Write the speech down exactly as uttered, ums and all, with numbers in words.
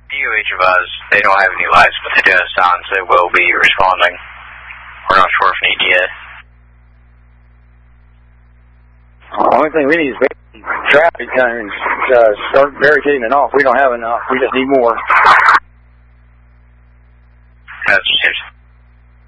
D O H advised they don't have any lights, but they do have signs. They will be responding. We're not sure if need yet. The only thing we need is traffic and uh, start barricading it off. We don't have enough. We just need more. That's